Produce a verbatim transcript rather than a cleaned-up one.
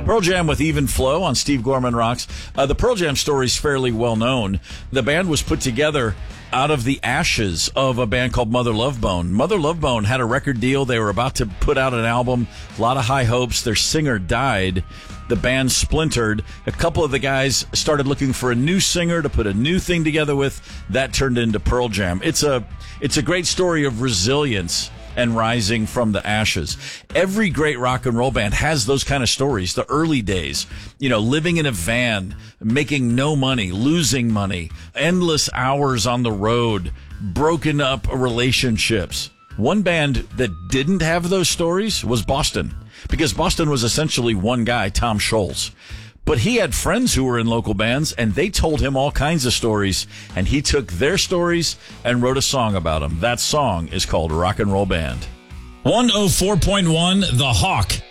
Pearl Jam with Even Flow on Steve Gorman Rocks. Uh, the Pearl Jam story is fairly well known. The band was put together out of the ashes of a band called Mother Love Bone. Mother Love Bone had a record deal. They were about to put out an album. A lot of high hopes. Their singer died. The band splintered. A couple of the guys started looking for a new singer to put a new thing together with. That turned into Pearl Jam. It's a, it's a great story of resilience and rising from the ashes. Every great rock and roll band has those kind of stories. The early days, you know, living in a van, making no money, losing money, endless hours on the road, broken up relationships. One band that didn't have those stories was Boston, because Boston was essentially one guy, Tom Scholz. But he had friends who were in local bands, and they told him all kinds of stories, and he took their stories and wrote a song about them. That song is called Rock and Roll Band. one oh four point one The Hawk